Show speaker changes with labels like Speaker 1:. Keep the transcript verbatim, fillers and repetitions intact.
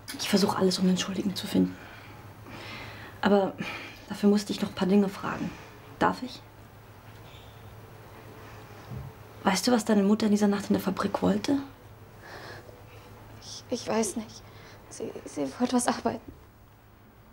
Speaker 1: Ich versuche alles, um einen Schuldigen zu finden. Aber dafür musste ich noch ein paar Dinge fragen. Darf ich? Weißt du, was deine Mutter in dieser Nacht in der Fabrik wollte?
Speaker 2: Ich, ich weiß nicht. Sie, sie wollte was arbeiten.